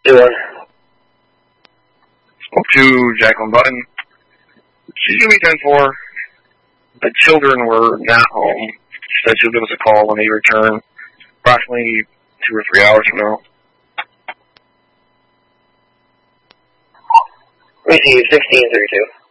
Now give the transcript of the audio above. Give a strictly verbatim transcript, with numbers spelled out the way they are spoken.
Doing. Spoke to Jacqueline Button. She's going to be ten four. The children were not home. She said she'll give us a call when they return, approximately two or three hours from now. Receive sixteen thirty-two.